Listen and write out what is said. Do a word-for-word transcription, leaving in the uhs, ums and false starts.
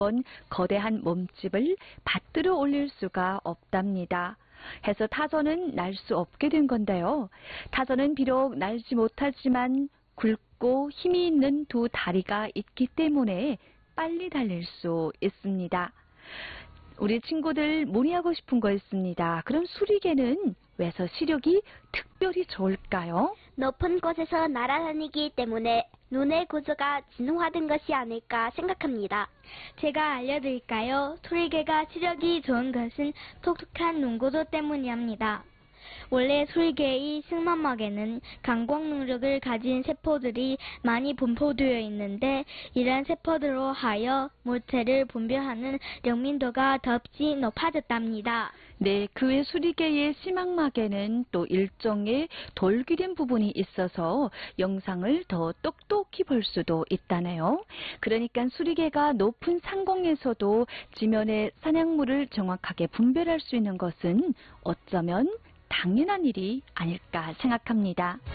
거대한 몸집을 받들어 올릴 수가 없답니다. 해서 타선은 날 수 없게 된 건데요. 타선은 비록 날지 못하지만 굵고 힘이 있는 두 다리가 있기 때문에 빨리 달릴 수 있습니다. 우리 친구들 문의하고 싶은 거 있습니다. 그럼 수리개는 왜서 시력이 특별히 좋을까요? 높은 곳에서 날아다니기 때문에 눈의 구조가 진화된 것이 아닐까 생각합니다. 제가 알려드릴까요? 수리개가 시력이 좋은 것은 독특한 눈구조 때문이합니다. 원래 수리개의 승마막에는 강광 능력을 가진 세포들이 많이 분포되어 있는데 이러한 세포들로 하여 물체를 분별하는灵敏도가 더없이 높아졌답니다. 네, 그 외 수리개의 시망막에는 또 일종의 돌기름 부분이 있어서 영상을 더 똑똑히 볼 수도 있다네요. 그러니까 수리개가 높은 상공에서도 지면의 사냥물을 정확하게 분별할 수 있는 것은 어쩌면 당연한 일이 아닐까 생각합니다.